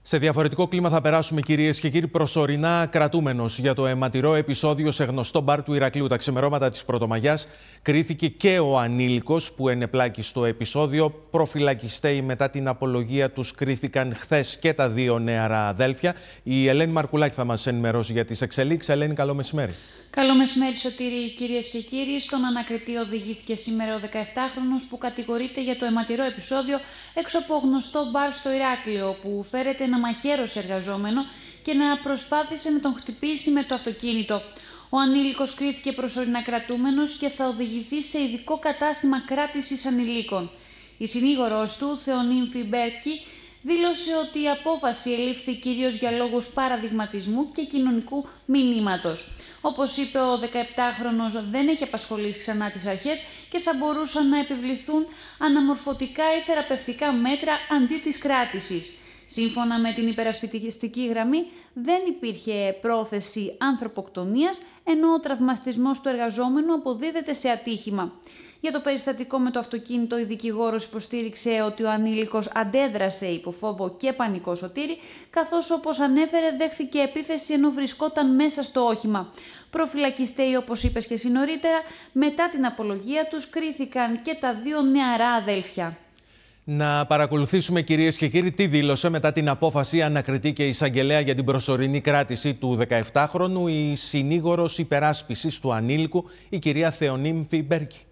Σε διαφορετικό κλίμα θα περάσουμε, κυρίες και κύριοι. Προσωρινά κρατούμενος για το αιματηρό επεισόδιο σε γνωστό μπαρ του Ηρακλείου τα ξημερώματα της Πρωτομαγιάς κρίθηκε και ο ανήλικος που ενεπλάκη στο επεισόδιο. Προφυλακιστέοι μετά την απολογία τους κρίθηκαν χθες και τα δύο νεαρά αδέλφια. Η Ελένη Μαρκουλάκη θα μας ενημερώσει για τις εξελίξεις. Ελένη, καλό μεσημέρι. Καλό μεσημέρι, Σωτήρη, κυρίες και κύριοι. Στον ανακριτή οδηγήθηκε σήμερα ο 17χρονος που κατηγορείται για το αιματηρό επεισόδιο έξω από γνωστό μπαρ στο Ηράκλειο, που φέρεται να μαχαίρωσε εργαζόμενο και να προσπάθησε να τον χτυπήσει με το αυτοκίνητο. Ο ανήλικος κρίθηκε προσωρινά κρατούμενος και θα οδηγηθεί σε ειδικό κατάστημα κράτησης ανηλίκων. Η συνήγορος του, Θεονύμφη Μπέρκη, δήλωσε ότι η απόφαση ελήφθη κυρίως για λόγους παραδειγματισμού και κοινωνικού μηνύματος. Όπως είπε, ο 17χρονος δεν έχει απασχολήσει ξανά τις αρχές και θα μπορούσαν να επιβληθούν αναμορφωτικά ή θεραπευτικά μέτρα αντί της κράτησης. Σύμφωνα με την υπερασπιστική γραμμή, δεν υπήρχε πρόθεση ανθρωποκτονίας, ενώ ο τραυματισμός του εργαζόμενου αποδίδεται σε ατύχημα. Για το περιστατικό με το αυτοκίνητο, η δικηγόρος υποστήριξε ότι ο ανήλικος αντέδρασε υπό φόβο και πανικό, Σωτήρη, καθώς, όπως ανέφερε, δέχθηκε επίθεση ενώ βρισκόταν μέσα στο όχημα. Προφυλακιστέοι, όπως είπες και εσύ νωρίτερα, μετά την απολογία τους κρίθηκαν και τα δύο νεαρά αδέλφια. Να παρακολουθήσουμε, κυρίες και κύριοι, τι δήλωσε μετά την απόφαση ανακριτή και εισαγγελέα για την προσωρινή κράτηση του 17χρονου η συνήγορος υπεράσπισης του ανήλικου, η κυρία Θεονύμφη Μπέρκη.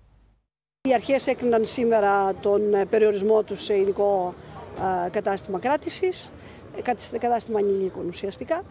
Οι αρχές έκριναν σήμερα τον περιορισμό του σε ειδικό κατάστημα κράτησης, κατάστημα ανηλίκων ουσιαστικά.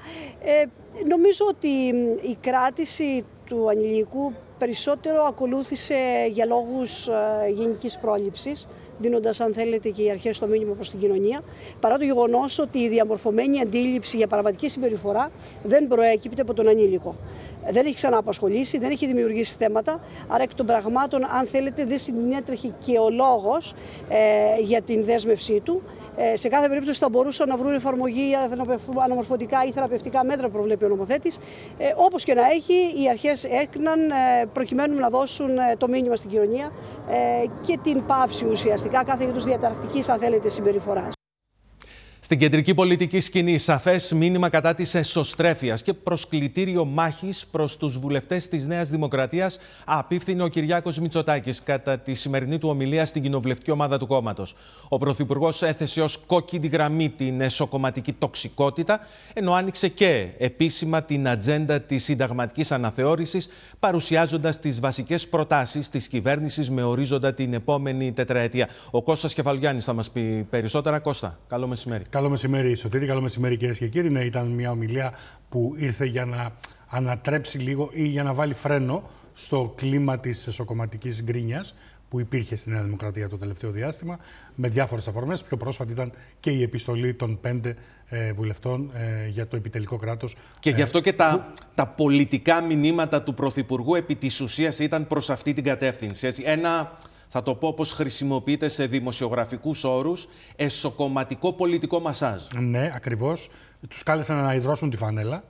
Νομίζω ότι η κράτηση του ανηλίκου περισσότερο ακολούθησε για λόγους γενικής πρόληψης, δίνοντας, αν θέλετε, και οι αρχές το μήνυμα προς την κοινωνία, παρά το γεγονός ότι η διαμορφωμένη αντίληψη για παραβατική συμπεριφορά δεν προέκυπτε από τον ανήλικο. Δεν έχει ξανά απασχολήσει, δεν έχει δημιουργήσει θέματα, άρα εκ των πραγμάτων, αν θέλετε, δεν συνέτρεχε και ο λόγος για την δέσμευσή του. Σε κάθε περίπτωση θα μπορούσαν να βρουν εφαρμογή αναμορφωτικά ή θεραπευτικά μέτρα που προβλέπει ο νομοθέτης. Όπως και να έχει, οι αρχές έκριναν προκειμένου να δώσουν το μήνυμα στην κοινωνία και την πάυση ουσιαστικά κάθε είδους διαταρακτικής, αν θέλετε, συμπεριφοράς. Στην κεντρική πολιτική σκηνή, σαφές μήνυμα κατά της εσωστρέφειας και προσκλητήριο μάχης προς τους βουλευτές της Νέας Δημοκρατίας απίφθινε ο Κυριάκος Μητσοτάκης κατά τη σημερινή του ομιλία στην κοινοβουλευτική ομάδα του κόμματος. Ο Πρωθυπουργός έθεσε ως κόκκινη γραμμή την εσωκομματική τοξικότητα, ενώ άνοιξε και επίσημα την ατζέντα της συνταγματικής αναθεώρησης, παρουσιάζοντας τις βασικές προτάσεις της κυβέρνησης με ορίζοντα την επόμενη τετραετία. Ο Κώστας Κεφαλογιάννης θα μας πει περισσότερα. Κώστα, καλό μεσημέρι. Καλό μεσημέρι, Σωτήρη. Καλό μεσημέρι, κυρίες και κύριοι. Ναι, ήταν μια ομιλία που ήρθε για να ανατρέψει λίγο ή για να βάλει φρένο στο κλίμα της εσωκομματικής γκρίνιας που υπήρχε στη Νέα Δημοκρατία το τελευταίο διάστημα, με διάφορες αφορμές. Πιο πρόσφατη ήταν και η επιστολή των 5 βουλευτών για το επιτελικό κράτος. Και γι' αυτό και τα πολιτικά μηνύματα του Πρωθυπουργού επί της ουσίας ήταν προς αυτή την κατεύθυνση. Έτσι. Ένα, θα το πω όπως χρησιμοποιείται σε δημοσιογραφικούς όρους, εσωκομματικό πολιτικό μασάζ. Ναι, ακριβώς. Τους κάλεσαν να υδρώσουν τη φανέλα.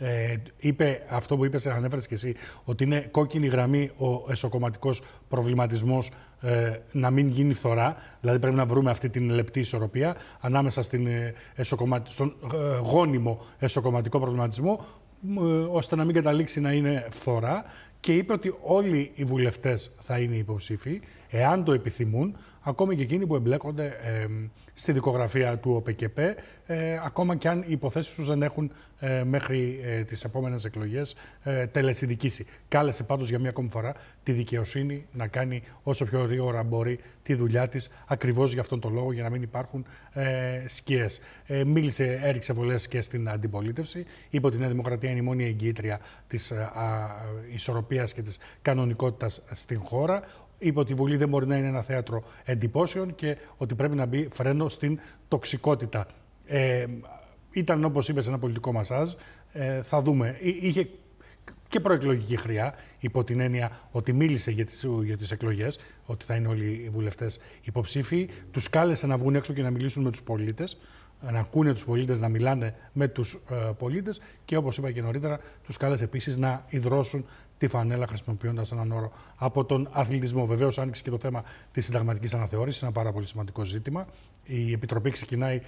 Είπε αυτό που είπες, ανέφερες και εσύ, ότι είναι κόκκινη γραμμή ο εσωκομματικός προβληματισμός, να μην γίνει φθορά. Δηλαδή πρέπει να βρούμε αυτή την λεπτή ισορροπία ανάμεσα στον γόνιμο εσωκομματικό προβληματισμό, ώστε να μην καταλήξει να είναι φθορά. Και είπε ότι όλοι οι βουλευτές θα είναι υποψήφοι, εάν το επιθυμούν, ακόμη και εκείνοι που εμπλέκονται στη δικογραφία του ΟΠΚΠ, ακόμα και αν οι υποθέσεις τους δεν έχουν μέχρι τις επόμενες εκλογές τελεσυνδικήσει. Κάλεσε πάντως για μία ακόμη φορά τη δικαιοσύνη να κάνει όσο πιο γρήγορα μπορεί τη δουλειά της, ακριβώς για αυτόν τον λόγο, για να μην υπάρχουν σκιές. Έριξε βολές και στην αντιπολίτευση. Είπε ότι η Νέα Δημοκρατία είναι η μόνη εγγυήτρια της ισορροπίας και της κανονικότητας στην χώρα. Είπε ότι η Βουλή δεν μπορεί να είναι ένα θέατρο εντυπώσεων και ότι πρέπει να μπει φρένο στην τοξικότητα. Ήταν, όπως είπες, ένα πολιτικό μασάζ. Θα δούμε. Είχε και προεκλογική χρειά, υπό την έννοια ότι μίλησε για τις εκλογές, ότι θα είναι όλοι οι βουλευτές υποψήφοι. Τους κάλεσε να βγουν έξω και να μιλήσουν με τους πολίτες, να ακούνε τους πολίτες, να μιλάνε με τους πολίτες και, όπως είπα και νωρίτερα, τους κάλεσε επίσης να υδρώσουν τη φανέλα, χρησιμοποιώντας έναν όρο από τον αθλητισμό. Βεβαίως, άνοιξε και το θέμα της συνταγματικής αναθεώρησης, ένα πάρα πολύ σημαντικό ζήτημα. Η Επιτροπή ξεκινάει